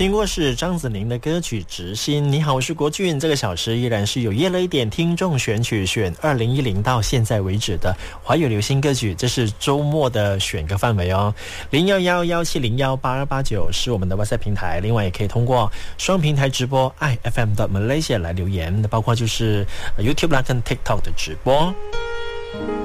听过是张子宁的歌曲《直心》。你好，我是国俊。这个小时依然是有夜了一点听众选曲，选2010到现在为止的华语流行歌曲，这是周末的选歌范围哦。011-1701-8289是我们的 WhatsApp 平台，另外也可以通过双平台直播 ifm.malaysia 来留言，包括就是 YouTube 啦跟 TikTok 的直播。